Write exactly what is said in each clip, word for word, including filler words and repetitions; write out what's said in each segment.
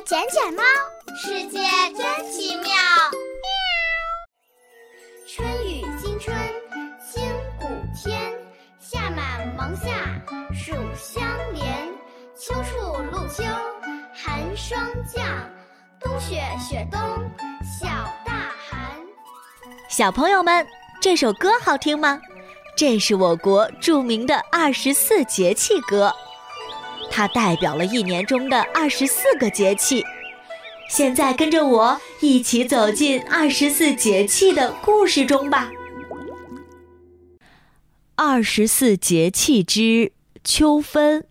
捡捡猫， 世界真奇妙。 春雨惊春清谷天，夏满芒夏暑相连。秋处露秋寒霜降，冬雪雪冬小大寒。 小朋友们，这首歌好听吗？这是我国著名的二十四节气歌，它代表了一年中的二十四个节气。现在跟着我一起走进二十四节气的故事中吧。二十四节气之秋分。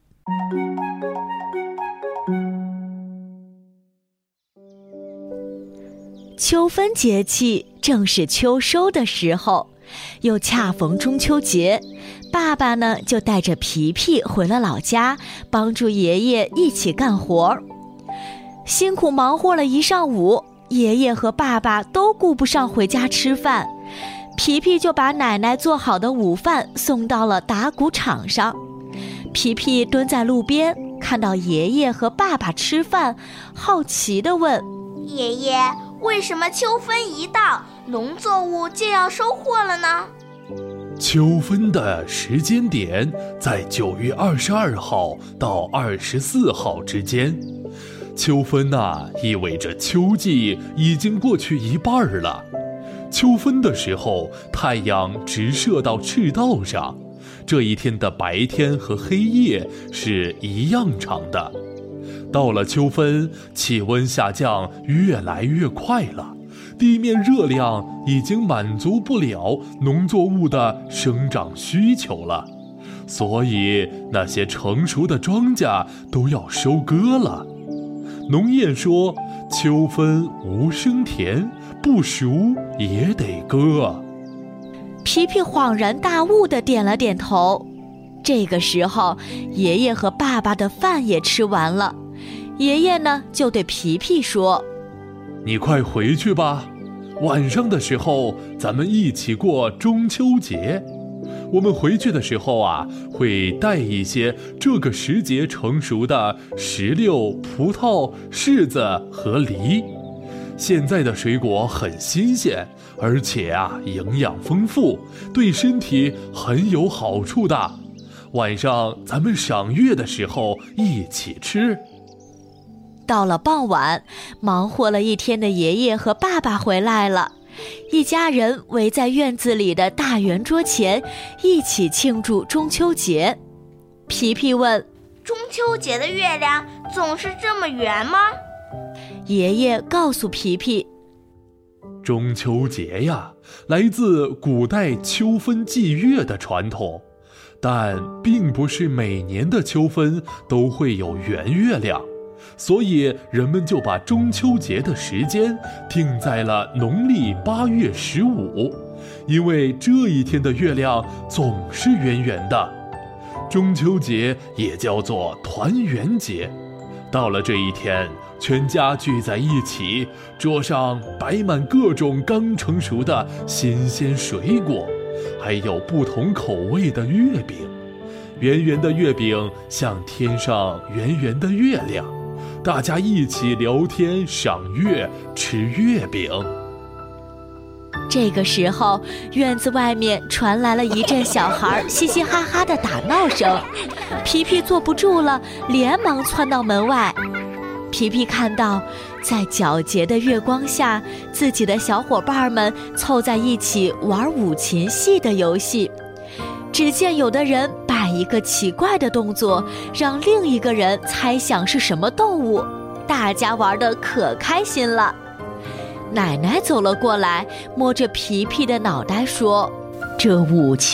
秋分节气正是秋收的时候，又恰逢中秋节，爸爸呢就带着皮皮回了老家，帮助爷爷一起干活。辛苦忙活了一上午，爷爷和爸爸都顾不上回家吃饭，皮皮就把奶奶做好的午饭送到了打谷场上。皮皮蹲在路边，看到爷爷和爸爸吃饭，好奇地问： 爷爷，为什么秋分一到，农作物就要收获了呢？ 秋分的时间点在九月二十二号到二十四号之间。秋分啊，意味着秋季已经过去一半了。秋分的时候，太阳直射到赤道上，这一天的白天和黑夜是一样长的。到了秋分，气温下降越来越快了，地面热量已经满足不了农作物的生长需求了，所以那些成熟的庄稼都要收割了。农谚说，秋分无声甜，不熟也得割。 皮皮恍然大悟地点了点头。这个时候，爷爷和爸爸的饭也吃完了，爷爷呢就对皮皮说： 你快回去吧，晚上的时候咱们一起过中秋节。我们回去的时候啊，会带一些这个时节成熟的石榴、葡萄、柿子和梨。现在的水果很新鲜，而且啊营养丰富，对身体很有好处的。晚上咱们赏月的时候一起吃。 到了傍晚，忙活了一天的爷爷和爸爸回来了，一家人围在院子里的大圆桌前，一起庆祝中秋节。皮皮问： 中秋节的月亮总是这么圆吗？ 爷爷告诉皮皮： 中秋节呀，来自古代秋分祭月的传统，但并不是每年的秋分都会有圆月亮，所以人们就把中秋节的时间定在了农历八月十五，因为这一天的月亮总是圆圆的。中秋节也叫做团圆节，到了这一天，全家聚在一起，桌上摆满各种刚成熟的新鲜水果，还有不同口味的月饼。圆圆的月饼像天上圆圆的月亮，大家一起聊天、赏月、吃月饼。 这个时候，院子外面传来了一阵小孩嘻嘻哈哈的打闹声。皮皮坐不住了，连忙窜到门外。皮皮看到，在皎洁的月光下，自己的小伙伴们凑在一起玩五禽戏的游戏。只见有的人摆一个奇怪的动作，让另一个人猜想是什么动物，大家玩得可开心了。奶奶走了过来，摸着皮皮的脑袋说：这五禽